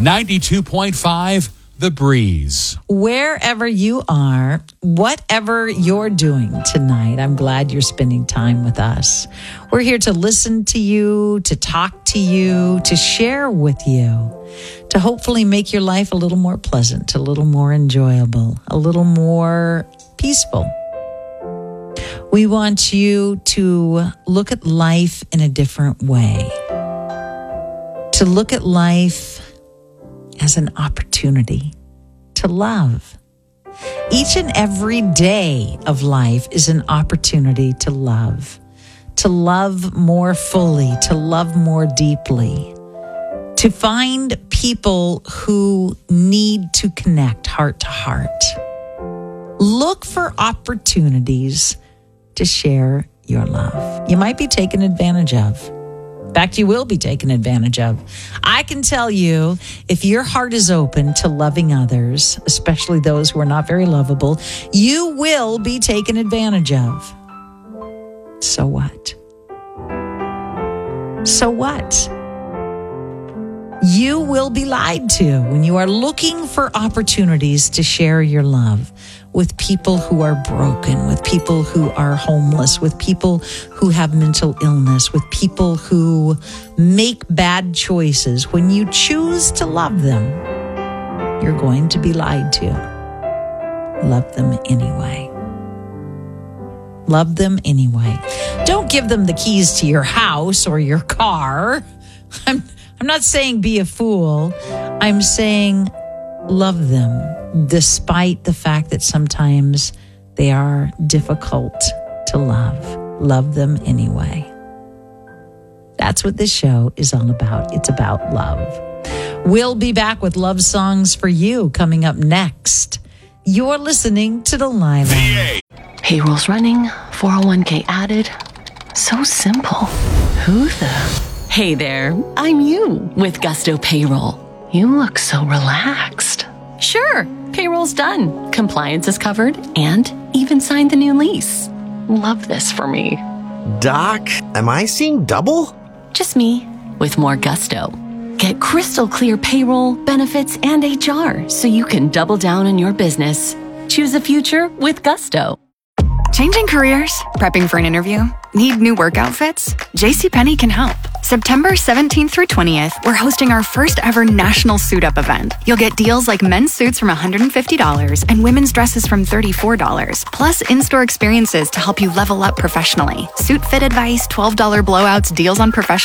92.5 The Breeze. Wherever you are, whatever you're doing tonight, I'm glad you're spending time with us. We're here to listen to you, to talk to you, to share with you, to hopefully make your life a little more pleasant, a little more enjoyable, a little more peaceful. We want you to look at life in a different way, to look at life as an opportunity to love. Each and every day of life is an opportunity to love more fully, to love more deeply, to find people who need to connect heart to heart. Look for opportunities to share your love. You might be taken advantage of. In fact, you will be taken advantage of. I can tell you, if your heart is open to loving others, especially those who are not very lovable, you will be taken advantage of. So what? So what? You will be lied to when you are looking for opportunities to share your love with people who are broken, with people who are homeless, with people who have mental illness, with people who make bad choices. When you choose to love them, you're going to be lied to. Love them anyway. Love them anyway. Don't give them the keys to your house or your car. I'm not saying be a fool. I'm saying love them, despite the fact that sometimes they are difficult to love. Love them anyway. That's what this show is all about. It's about love. We'll be back with love songs for you coming up next. You're listening to The Live. Payroll's running, 401k added. So simple. Who the... Hey there, I'm you with Gusto Payroll. You look so relaxed. Sure, payroll's done. Compliance is covered and even signed the new lease. Love this for me. Doc, am I seeing double? Just me with more gusto. Get crystal clear payroll, benefits, and HR so you can double down on your business. Choose a future with Gusto. Changing careers? Prepping for an interview? Need new work outfits? JCPenney can help. September 17th through 20th, we're hosting our first ever national suit up event. You'll get deals like men's suits from $150 and women's dresses from $34, plus in-store experiences to help you level up professionally. Suit fit advice, $12 blowouts, deals on professional